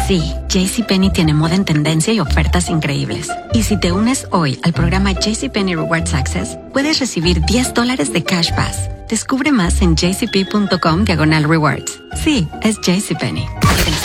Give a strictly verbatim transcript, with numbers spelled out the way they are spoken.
Sí, JCPenney tiene moda en tendencia y ofertas increíbles. Y si te unes hoy al programa JCPenney Rewards Access, puedes recibir diez dólares de Cash Pass. Descubre más en jcp.com diagonal rewards. Sí, es JCPenney.